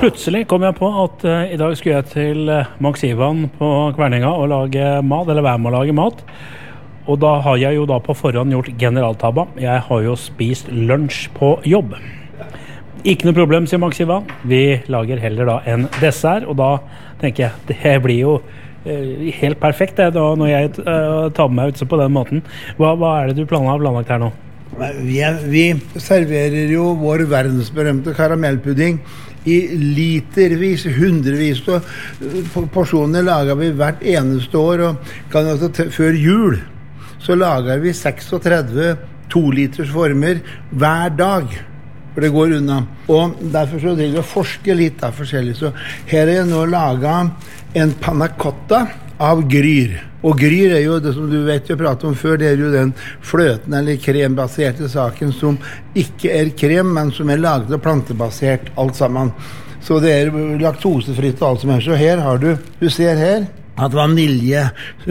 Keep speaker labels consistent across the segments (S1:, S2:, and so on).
S1: Plutselig kom jeg på at i dag skulle jeg til Max Ivan på Kverninga og lage mat, eller være med å lage mat. Og da har jeg jo da på forhånd gjort generaltabba. Jeg har jo spist lunsj på jobb. Ikke noe problem, sier Max Ivan. Vi lager heller da en dessert, og da tenker jeg, det blir jo helt perfekt det, da, når jeg tar meg ut på den måten. Hva det du har planlagt her nå?
S2: Vi serverer jo vår verdensberømte karamellpudding i litervis, hundrevis og porsjoner lager vi hvert eneste år, og før jul så lager vi 36 2-liters former hver dag, for det går unna. Og derfor så driver vi å forske litt av forskjellig. Så her jeg nå laget en panna cotta av gryr. Og gryr jo det som du vet vi pratet om før, det jo den fløten eller krembaserte saken som ikke krem, men som laget og plantebasert alt sammen. Så det laktosefritt og alt som Så her har du ser her, at vanilje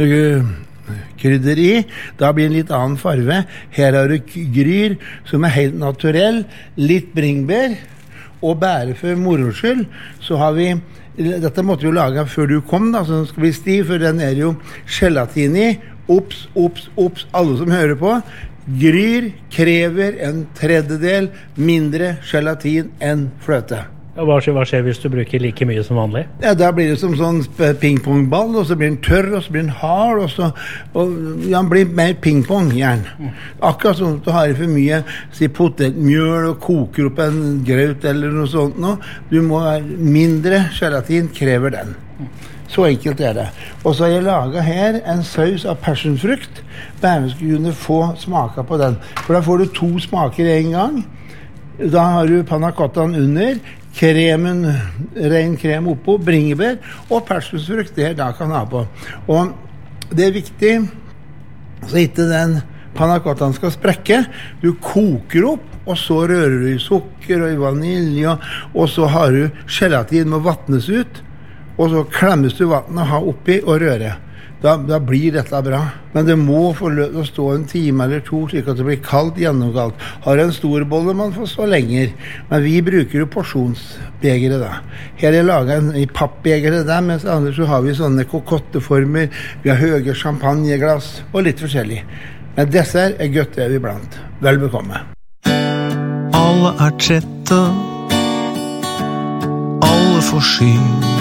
S2: krydder i, da blir en litt annen farve. Her har du gryr som helt naturell, litt bringbær, og bare for moroskyld, så har vi dette måtte vi jo lage før du kom da, så den skal bli stiv, for den jo gelatin i. Ops, alle som hører på. Gryr krever en tredjedel mindre gelatin enn fløte.
S1: Hva skjer hvis du bruker like mye som vanlig?
S2: Ja, da blir det som sånn pingpongball, og så blir den tørr, og så blir den hard, den blir mer pingpong, gjerne. Akkurat sånn at du har for mye potetmjøl og koker opp en grøt eller noe sånt nå. Du må mindre gelatin, krever den. Så enkelt det. Og så har jeg laget her en saus av passionfrukt, bare vi skulle kunne få smaka på den. For da får du 2 smaker i en gang. Da har du panna cottaen under, kremen, ren krem oppå, bringebær og personsfrukt det da kan ha på. Og det viktig så ikke den panna cottaen skal sprekke. Du koker opp, og så rører du i sukker og i vanilje, og så har du gelatin må vattnes ut, og så klemmes du vattnet og ha oppi og røre. Da blir dette bra. Men det må få løp å stå en time eller 2, slik at det blir kaldt, gjennomkaldt. Har en stor bolle, man får stå lenger. Men vi bruker jo porsjonsbegere da. Her laget en pappbegere der, mens andre så har vi sånne kokotteformer. Vi har høye champagneglass og litt forskjellig. Men dessert godt det vi blant. Vel bekomme.
S3: Alle trette, alle forsynt.